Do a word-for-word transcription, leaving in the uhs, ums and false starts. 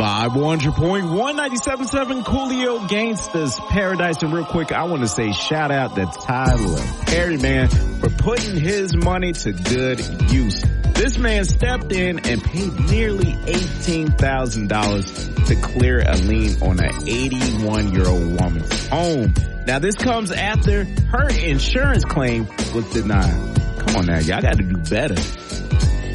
Vibe one hundred point one, ninety-seven point seven Coolio Gangsta's Paradise. And real quick, I want to say shout out to Tyler Perry, man, for putting his money to good use. This man stepped in and paid nearly eighteen thousand dollars to clear a lien on an eighty-one-year-old woman's home. Now, this comes after her insurance claim was denied. Come on now, y'all got to do better.